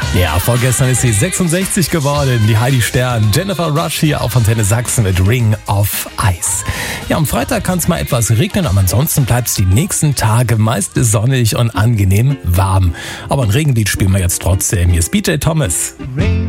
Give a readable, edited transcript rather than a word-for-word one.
Ja, vorgestern ist sie 66 geworden, die Heidi Stern. Jennifer Rush hier auf Antenne Sachsen mit Ring of Ice. Ja, am Freitag kann es mal etwas regnen, aber ansonsten bleibt es die nächsten Tage meist sonnig und angenehm warm. Aber ein Regenlied spielen wir jetzt trotzdem. Hier ist BJ Thomas. Ring